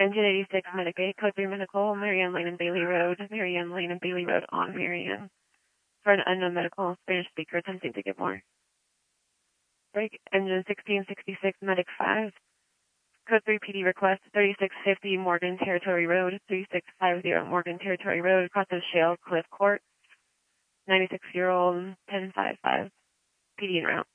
Engine 86, Medic 8, Code 3 Medical, Marianne Lane and Bailey Road, Marianne Lane and Bailey Road on Marianne. For an unknown medical, Spanish speaker attempting to get more. Break, Engine 1666, Medic 5. Code 3 PD request, 3650 Morgan Territory Road, 3650 Morgan Territory Road, across the Shale Cliff Court, 96-year-old 1055, PD en route.